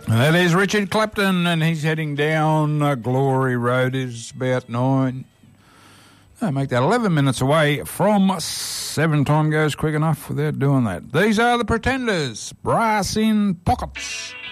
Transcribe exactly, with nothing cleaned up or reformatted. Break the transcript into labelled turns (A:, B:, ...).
A: That is Richard Clapton, and he's heading down uh, Glory Road. Is about nine. Oh, make that eleven minutes away from seven. Time goes quick enough without doing that. These are the Pretenders. Brass in Pockets.